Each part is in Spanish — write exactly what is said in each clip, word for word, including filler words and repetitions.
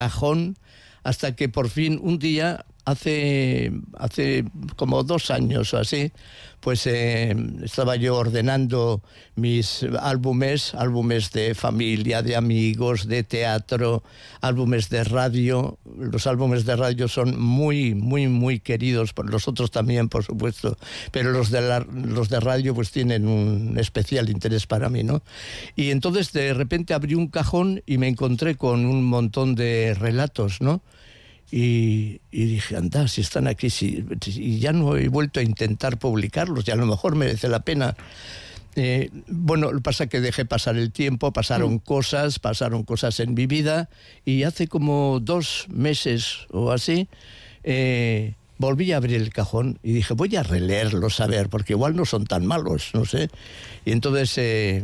cajón, hasta que por fin un día, hace, hace como dos años o así, pues eh, estaba yo ordenando mis álbumes, álbumes de familia, de amigos, de teatro, álbumes de radio. Los álbumes de radio son muy, muy, muy queridos, por los otros también, por supuesto, pero los de, la, los de radio pues tienen un especial interés para mí, ¿no? Y entonces de repente abrí un cajón y me encontré con un montón de relatos, ¿no? Y, y dije, anda, si están aquí, si, y ya no he vuelto a intentar publicarlos, y a lo mejor merece la pena. Eh, bueno, lo que pasa es que dejé pasar el tiempo, pasaron mm. cosas, pasaron cosas en mi vida, y hace como dos meses o así, eh, volví a abrir el cajón y dije, voy a releerlos, a ver, porque igual no son tan malos, no sé. Y entonces eh,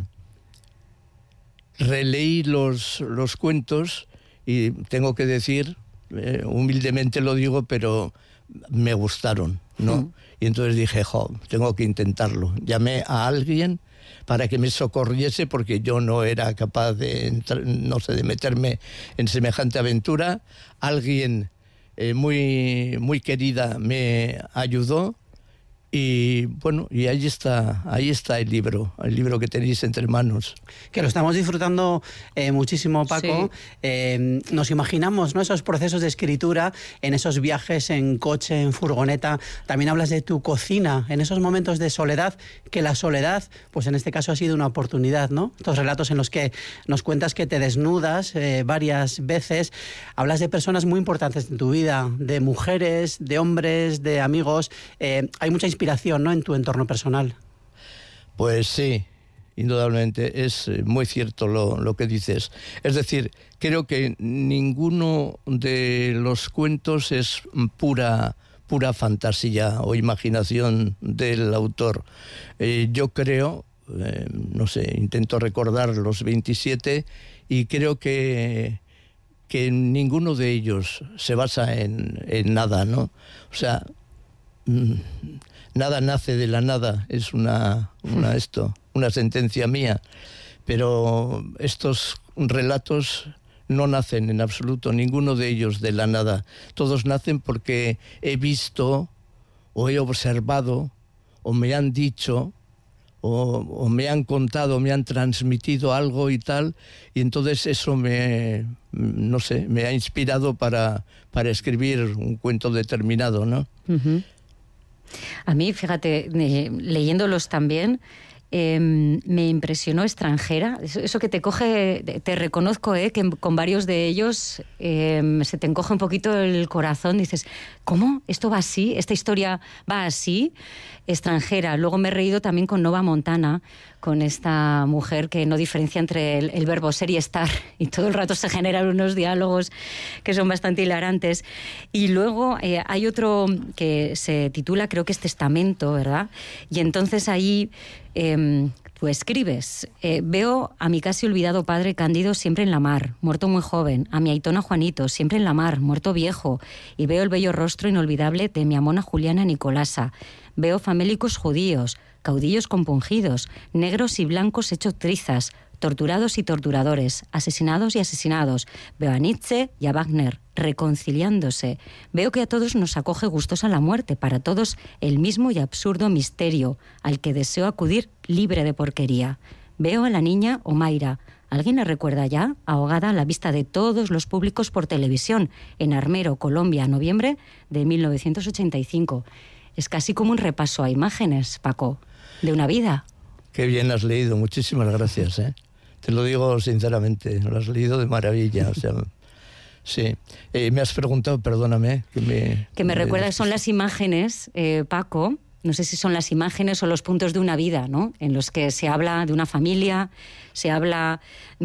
releí los, los cuentos, y tengo que decir... Eh, humildemente lo digo, pero me gustaron, ¿no? Mm. Y entonces dije, jo, tengo que intentarlo. Llamé a alguien para que me socorriese, porque yo no era capaz de, entrar, no sé, de meterme en semejante aventura. Alguien eh, muy, muy querida me ayudó. Y bueno, y ahí está, ahí está el libro, el libro que tenéis entre manos. Que lo estamos disfrutando eh, muchísimo, Paco. Sí. Eh, nos imaginamos, ¿no?, esos procesos de escritura, en esos viajes en coche, en furgoneta. También hablas de tu cocina, en esos momentos de soledad, que la soledad, pues en este caso ha sido una oportunidad, ¿no? Estos relatos en los que nos cuentas que te desnudas eh, varias veces. Hablas de personas muy importantes en tu vida, de mujeres, de hombres, de amigos. Eh, hay mucha inspiración inspiración, ¿no?, en tu entorno personal. Pues sí, indudablemente, es muy cierto lo, lo que dices. Es decir, creo que ninguno de los cuentos es pura, pura fantasía o imaginación del autor. Eh, yo creo, eh, no sé, intento recordar los veintisiete y creo que, que ninguno de ellos se basa en, en nada, ¿no? O sea... Mmm, nada nace de la nada, es una, una, esto, una sentencia mía. Pero estos relatos no nacen en absoluto, ninguno de ellos de la nada. Todos nacen porque he visto, o he observado, o me han dicho, o, o me han contado, me han transmitido algo y tal, y entonces eso me, no sé, me ha inspirado para, para escribir un cuento determinado, ¿no? Uh-huh. A mí, fíjate, eh, leyéndolos también, eh, me impresionó Extranjera. Eso, eso que te coge, te reconozco, eh, que con varios de ellos eh, se te encoge un poquito el corazón. Dices, ¿cómo? ¿Esto va así? ¿Esta historia va así? Extranjera. Luego me he reído también con Nova Montana, con esta mujer que no diferencia entre el, el verbo ser y estar, y todo el rato se generan unos diálogos que son bastante hilarantes. Y luego eh, hay otro que se titula, creo que es Testamento, ¿verdad? Y entonces ahí eh, tú escribes, eh, veo a mi casi olvidado padre Cándido siempre en la mar, muerto muy joven, a mi aitona Juanito siempre en la mar, muerto viejo, y veo el bello rostro inolvidable de mi amona Juliana Nicolasa. Veo famélicos judíos, caudillos compungidos, negros y blancos hechos trizas, torturados y torturadores, asesinados y asesinados. Veo a Nietzsche y a Wagner reconciliándose. Veo que a todos nos acoge gustosa la muerte, para todos el mismo y absurdo misterio, al que deseo acudir libre de porquería. Veo a la niña Omaira. ¿Alguien la recuerda ya? Ahogada a la vista de todos los públicos por televisión, en Armero, Colombia, noviembre de mil novecientos ochenta y cinco. Es casi como un repaso a imágenes, Paco, de una vida. Qué bien has leído, muchísimas gracias, ¿eh? Te lo digo sinceramente, lo has leído de maravilla, o sea, sí. Eh, me has preguntado, perdóname, que me... Que me, me recuerda, son las imágenes, eh, Paco, no sé si son las imágenes o los puntos de una vida, ¿no?, en los que se habla de una familia, se habla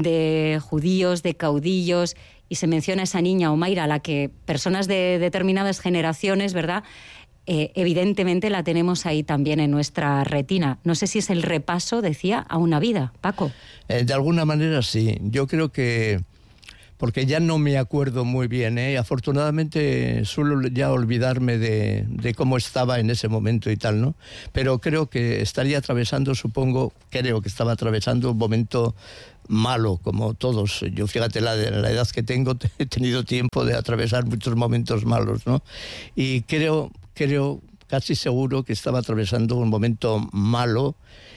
de judíos, de caudillos, y se menciona a esa niña Omaira, a la que personas de determinadas generaciones, ¿verdad?, Eh, evidentemente la tenemos ahí también en nuestra retina. No sé si es el repaso, decía, a una vida, Paco. Eh, de alguna manera sí. Yo creo que... Porque ya no me acuerdo muy bien, ¿eh? Afortunadamente suelo ya olvidarme de, de cómo estaba en ese momento y tal, ¿no? Pero creo que estaría atravesando, supongo, creo que estaba atravesando un momento malo, como todos. Yo, fíjate, la, la edad que tengo, he tenido tiempo de atravesar muchos momentos malos, ¿no? Y creo, creo, casi seguro que estaba atravesando un momento malo,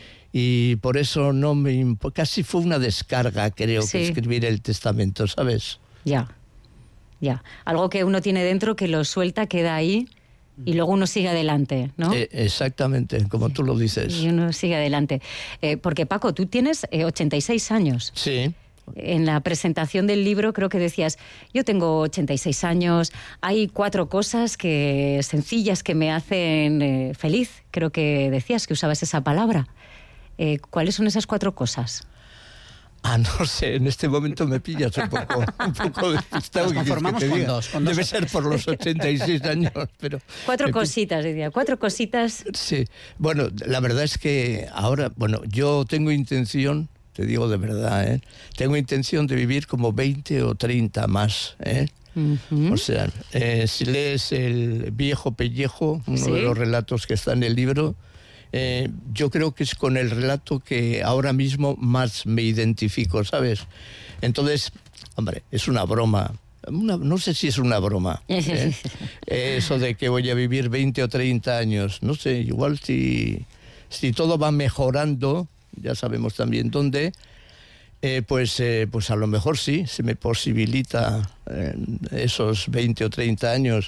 y por eso no me impo- casi fue una descarga, creo, Sí. que escribir el testamento, ¿sabes? Ya, ya. Algo que uno tiene dentro que lo suelta, queda ahí y luego uno sigue adelante, ¿no? Eh, exactamente, como tú lo dices. Y uno sigue adelante. Eh, porque Paco, tú tienes eh, ochenta y seis años. Sí. En la presentación del libro creo que decías, yo tengo ochenta y seis años, hay cuatro cosas que sencillas que me hacen eh, feliz. Creo que decías que usabas esa palabra. Eh, ¿Cuáles son esas cuatro cosas? Ah, no sé, en este momento me pillas un poco, un poco despistado. Nos conformamos que te con diga. dos, con dos. Debe ser por los ochenta y seis años, pero... Cuatro me pi- cositas, decía, cuatro cositas. Sí, bueno, la verdad es que ahora, bueno, yo tengo intención, te digo de verdad, ¿eh? Tengo intención de vivir como veinte o treinta más, ¿eh? Ujú. O sea, eh, si lees El viejo pellejo, uno Sí. de los relatos que está en el libro, eh, yo creo que es con el relato que ahora mismo más me identifico, ¿sabes? Entonces, hombre, es una broma. Una, no sé si es una broma, ¿eh? Eso de que voy a vivir veinte o treinta años. No sé, igual si, si todo va mejorando, ya sabemos también dónde, eh, pues, eh, pues a lo mejor sí, se me posibilita eh, esos veinte o treinta años.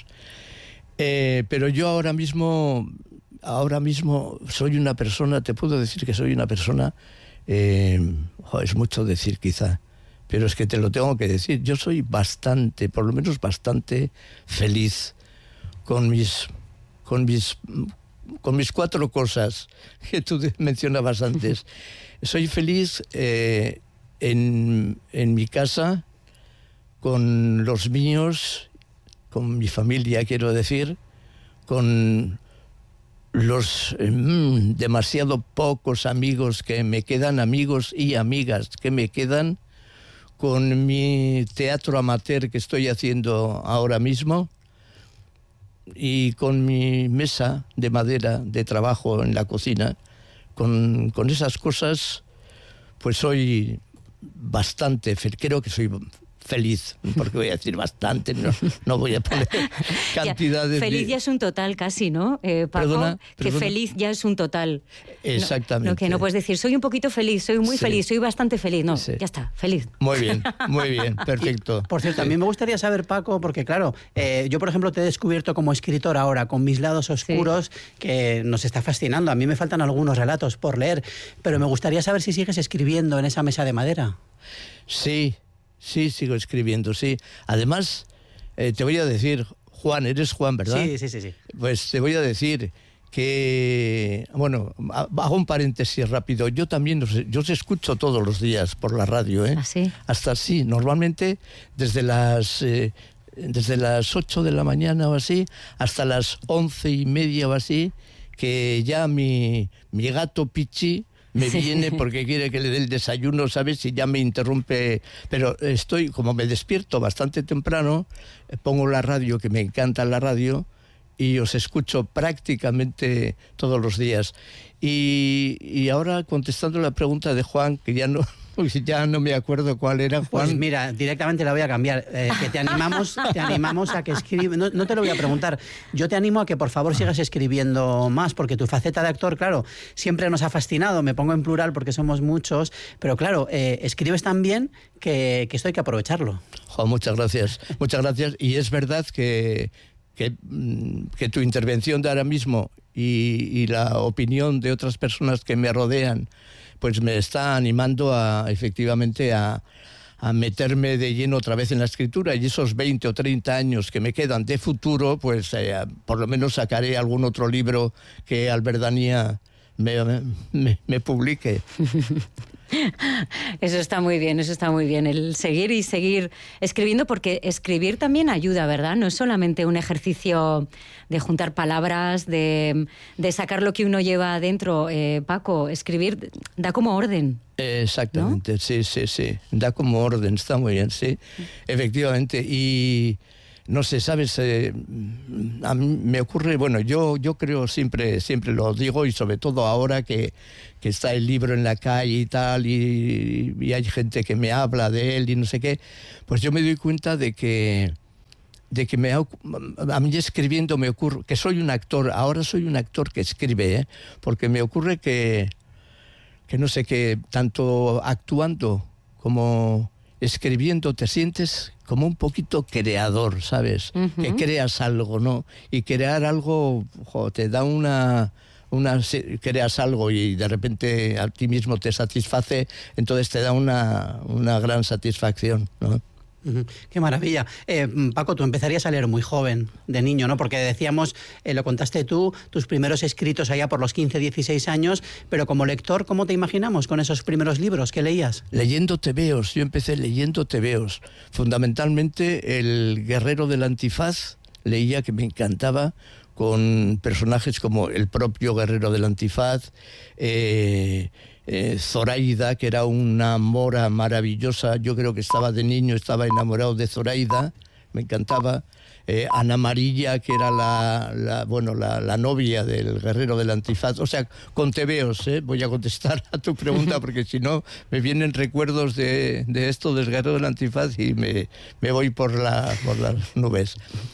Eh, pero yo ahora mismo, ahora mismo soy una persona, te puedo decir que soy una persona, eh, jo, es mucho decir quizá, pero es que te lo tengo que decir, yo soy bastante, por lo menos bastante feliz con mis, con mis, con mis cuatro cosas que tú mencionabas antes. Soy feliz eh, en, en mi casa, con los míos, con mi familia, quiero decir, con los eh, mm, demasiado pocos amigos que me quedan, amigos y amigas que me quedan, con mi teatro amateur que estoy haciendo ahora mismo y con mi mesa de madera de trabajo en la cocina. Con, con esas cosas, pues soy bastante feliz. Creo que soy feliz, porque voy a decir bastante, no, no voy a poner cantidades. Ya, feliz de... ya es un total casi, ¿no, eh, Paco? Perdona, que perdona. feliz ya es un total. Exactamente. No, no, que no puedes decir, soy un poquito feliz, soy muy Sí. feliz, soy bastante feliz. No, Sí. ya está, feliz. Muy bien, muy bien, perfecto. Por cierto, a mí me gustaría saber, Paco, porque claro, eh, yo por ejemplo te he descubierto como escritor ahora, con mis lados oscuros, que nos está fascinando. A mí me faltan algunos relatos por leer, pero me gustaría saber si sigues escribiendo en esa mesa de madera. Sí, sí, sigo escribiendo, sí. Además, eh, te voy a decir, Juan, eres Juan, ¿verdad? Sí, sí, sí, sí. Pues te voy a decir que, bueno, hago un paréntesis rápido. Yo también, os, yo os escucho todos los días por la radio, ¿eh? ¿Ah, sí? Hasta sí, normalmente desde las... Eh, desde las ocho de la mañana o así, hasta las once y media o así, que ya mi, mi gato Pichi me Sí. viene porque quiere que le dé el desayuno, ¿sabes? Y ya me interrumpe. Pero estoy, como me despierto bastante temprano, eh, pongo la radio, que me encanta la radio, y os escucho prácticamente todos los días. Y, y ahora, contestando la pregunta de Juan, que ya no, ya no me acuerdo cuál era, Juan. Pues mira, directamente la voy a cambiar. Eh, que te animamos, te animamos a que escribas. No, no te lo voy a preguntar. Yo te animo a que por favor sigas escribiendo más, porque tu faceta de actor, claro, siempre nos ha fascinado. Me pongo en plural porque somos muchos, pero claro, eh, escribes tan bien que, que esto hay que aprovecharlo. Jo, muchas gracias, muchas gracias. Y es verdad que, que, que tu intervención de ahora mismo y, y la opinión de otras personas que me rodean, pues me está animando a, efectivamente, a, a meterme de lleno otra vez en la escritura. Y esos veinte o treinta años que me quedan de futuro, pues eh, por lo menos sacaré algún otro libro que Alberdanía me, me, me publique. Eso está muy bien, eso está muy bien. El seguir y seguir escribiendo, porque escribir también ayuda, ¿verdad? No es solamente un ejercicio de juntar palabras, de, de sacar lo que uno lleva adentro. Eh, Paco, escribir da como orden. Exactamente, ¿no? sí, sí, sí. Da como orden, está muy bien, sí. Efectivamente. Y no sé, ¿sabes? Eh, a mí me ocurre, bueno, yo, yo creo, siempre, siempre lo digo, y sobre todo ahora que, que está el libro en la calle y tal, y, y hay gente que me habla de él y no sé qué, pues yo me doy cuenta de que, de que me ha, a mí escribiendo me ocurre, que soy un actor, ahora soy un actor que escribe, ¿eh? Porque me ocurre que, que no sé, que tanto actuando como escribiendo te sientes como un poquito creador, ¿sabes? Uh-huh. Que creas algo, ¿no? Y crear algo, jo, te da una, una... creas algo y de repente a ti mismo te satisface, entonces te da una, una gran satisfacción, ¿no? Qué maravilla. Eh, Paco, tú empezarías a leer muy joven, de niño, ¿no? Porque decíamos, eh, lo contaste tú, tus primeros escritos allá por los quince, dieciséis años, pero como lector, ¿cómo te imaginamos con esos primeros libros que leías? Leyendo tebeos, yo empecé leyendo tebeos. Fundamentalmente El guerrero del antifaz, leía, que me encantaba, con personajes como el propio guerrero del antifaz, eh... Eh, Zoraida, que era una mora maravillosa, yo creo que estaba de niño, estaba enamorado de Zoraida, me encantaba. Eh, Ana Amarilla, que era la, la, bueno, la, la novia del guerrero del antifaz, o sea, con tebeos, ¿eh? Voy a contestar a tu pregunta, porque si no me vienen recuerdos de, de esto del guerrero del antifaz y me, me voy por, la, por las nubes.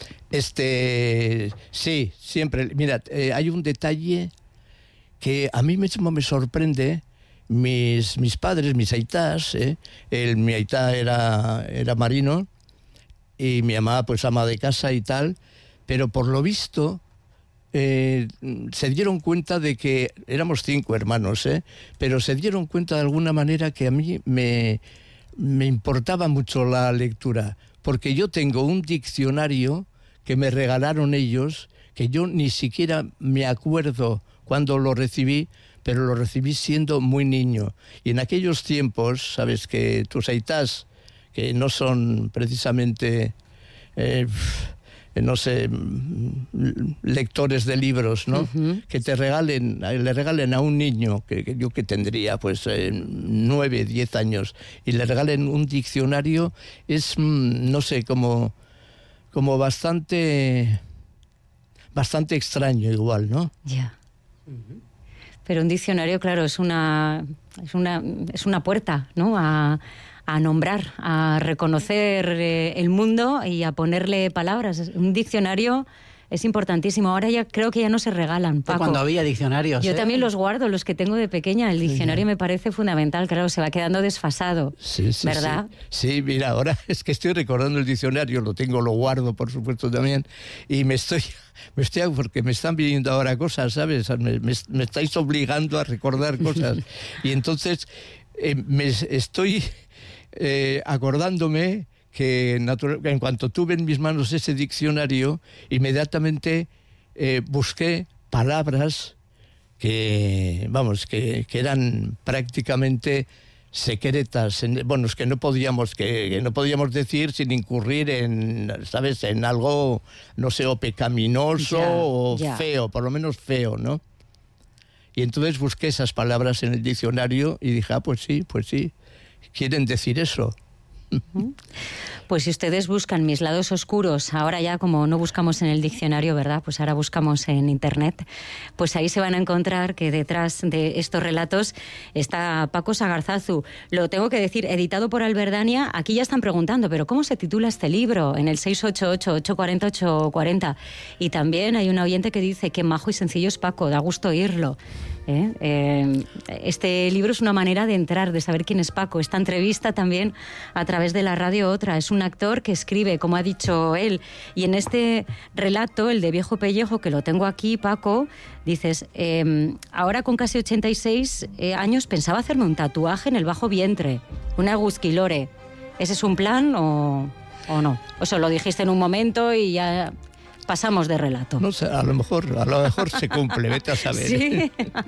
Este, sí, siempre, mira, eh, hay un detalle que a mí mismo me sorprende. Mis, mis padres, mis aitás, ¿eh? El, mi aitá era, era marino y mi mamá pues ama de casa y tal, pero por lo visto eh, se dieron cuenta de que éramos cinco hermanos, ¿eh? Pero se dieron cuenta de alguna manera que a mí me, me importaba mucho la lectura, porque yo tengo un diccionario que me regalaron ellos, que yo ni siquiera me acuerdo cuando lo recibí, pero lo recibí siendo muy niño. Y en aquellos tiempos, sabes que tus aitás, que no son precisamente, eh, no sé, lectores de libros, ¿no? Uh-huh. Que te regalen, le regalen a un niño, que, que yo que tendría pues eh, nueve, diez años, y le regalen un diccionario, es, no sé, como, como bastante, bastante extraño igual, ¿no? Ya. Yeah. Uh-huh. Pero un diccionario, claro, es una, es una, es una puerta, ¿no? A, a nombrar, a reconocer eh, el mundo y a ponerle palabras. Un diccionario es importantísimo. Ahora ya creo que ya no se regalan, Paco. Cuando había diccionarios. Yo ¿eh? también los guardo, los que tengo de pequeña. El diccionario sí, me parece fundamental, claro, se va quedando desfasado, sí, sí, ¿verdad? Sí. sí, mira, ahora es que estoy recordando el diccionario, lo tengo, lo guardo, por supuesto, también, y me estoy... Me estoy, porque me están viniendo ahora cosas, ¿sabes? Me, me, me estáis obligando a recordar cosas. Y entonces eh, me estoy eh, acordándome que natural, en cuanto tuve en mis manos ese diccionario, inmediatamente eh, busqué palabras que, vamos, que, que eran prácticamente secretas, en, bueno, es que no podíamos que, que no podíamos decir sin incurrir en, ¿sabes?, en algo, no sé, o pecaminoso ya, o ya. feo, por lo menos feo, ¿no? Y entonces busqué esas palabras en el diccionario y dije, ah, pues sí, pues sí, quieren decir eso. Pues si ustedes buscan mis lados oscuros, ahora ya como no buscamos en el diccionario, ¿verdad? Pues ahora buscamos en internet, pues ahí se van a encontrar que detrás de estos relatos está Paco Sagarzazu. Lo tengo que decir, editado por Alberdania. Aquí ya están preguntando, ¿pero cómo se titula este libro? En el seis ocho ocho, ocho cuatro cero, ocho cuatro cero. Y también hay un oyente que dice, qué majo y sencillo es Paco, da gusto oírlo. ¿Eh? Eh, este libro es una manera de entrar, de saber quién es Paco. Esta entrevista también a través de la radio Otra. Es un actor que escribe, como ha dicho él. Y en este relato, el de Viejo Pellejo, que lo tengo aquí, Paco, dices, eh, ahora con casi ochenta y seis eh, años pensaba hacerme un tatuaje en el bajo vientre, una Egusquilore. ¿Ese es un plan o, o no? O sea, lo dijiste en un momento y ya... pasamos de relato. No sé, a lo mejor, a lo mejor se cumple, vete a saber. ¿Sí?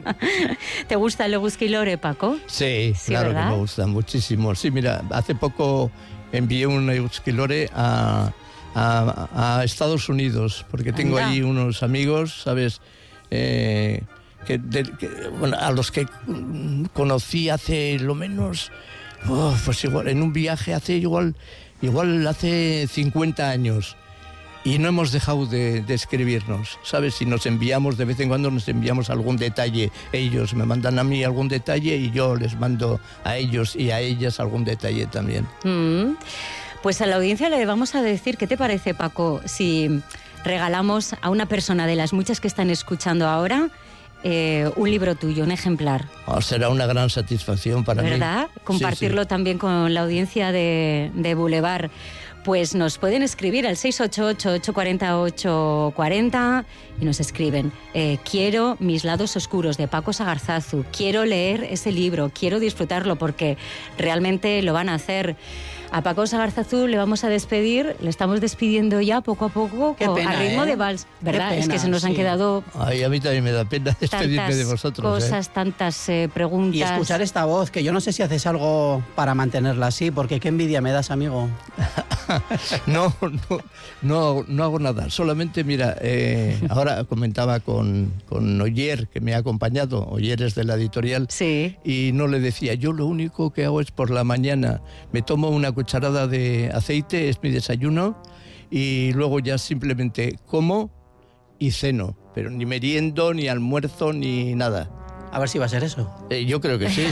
¿Te gusta el Egusquilore, Paco? Sí, sí, claro, ¿verdad? Que me gusta muchísimo. Sí, mira, hace poco envié un Egusquilore a, a, a Estados Unidos, porque tengo Anda. allí unos amigos, ¿sabes? Eh, que, de, que, bueno, a los que conocí hace lo menos, oh, pues igual, en un viaje hace igual, igual hace cincuenta años. y no hemos dejado de, de escribirnos, ¿sabes? Y nos enviamos, de vez en cuando nos enviamos algún detalle. Ellos me mandan a mí algún detalle y yo les mando a ellos y a ellas algún detalle también. Mm. Pues a la audiencia le vamos a decir, ¿qué te parece, Paco, si regalamos a una persona de las muchas que están escuchando ahora eh, un libro tuyo, un ejemplar? Oh, será una gran satisfacción para ¿verdad? mí. ¿Verdad? Compartirlo sí, sí. también con la audiencia de, de Boulevard. Pues nos pueden escribir al seis ocho ocho, ocho cuatro cero, ocho cuatro cero y nos escriben, eh, quiero Mis lados oscuros de Paco Sagarzazu, quiero leer ese libro, quiero disfrutarlo porque realmente lo van a hacer. A Paco Sagarzazu le vamos a despedir, le estamos despidiendo ya poco a poco Qué pena, a ritmo ¿eh? de vals, ¿verdad? Qué pena, es que se nos sí. han quedado... Ay, a mí también me da pena despedirme de vosotros. Cosas, ¿eh? tantas eh, preguntas. Y escuchar esta voz, que yo no sé si haces algo para mantenerla así, porque qué envidia me das, amigo. No, no, no, no hago nada. Solamente, mira, eh, ahora comentaba con, con Oyer, que me ha acompañado. Oyer es de la editorial. Sí. Y no le decía, yo lo único que hago es por la mañana, me tomo una cucharada de aceite, es mi desayuno, y luego ya simplemente como y ceno. Pero ni meriendo, ni almuerzo, ni nada. A ver si va a ser eso. Eh, yo creo que sí.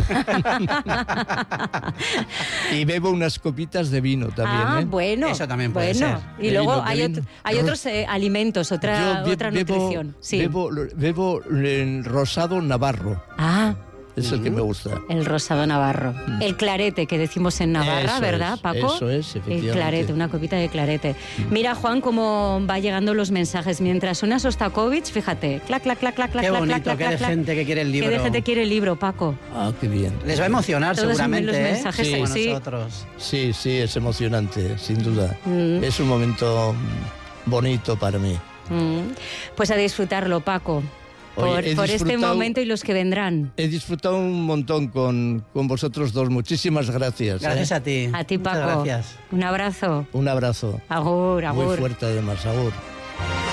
Y bebo unas copitas de vino también. Ah, ¿eh? bueno. Eso también puede bueno. ser. Y De luego vino, de hay, vino. otro, hay otros eh, alimentos, otra, Yo be- otra bebo, nutrición. Sí. Bebo, bebo el rosado navarro. Ah, Es el que me gusta. el rosado navarro. El clarete que decimos en Navarra, Eso ¿verdad, es, Paco? eso es, El efectivamente. clarete, una copita de clarete. Mira, Juan, cómo va llegando los mensajes. Mientras suena Sostakovich, fíjate, clac, clac, clac, clac, Qué clac, bonito, clac, qué clac, de clac. gente que quiere el libro. Qué de gente quiere el libro, Paco. Ah, qué bien. Les va a emocionar Todos seguramente, los ¿eh? mensajes, Como sí. nosotros. Sí, sí, es emocionante, sin duda. Mm. Es un momento bonito para mí. Mm. Pues a disfrutarlo, Paco. Oye, Por, he por este disfrutado- momento y los que vendrán. He disfrutado un montón con, con vosotros dos. Muchísimas gracias. ¿eh? Gracias a ti. A ti, Muchas Paco. gracias. Un abrazo. Un abrazo. Agur, agur. Muy fuerte además, agur.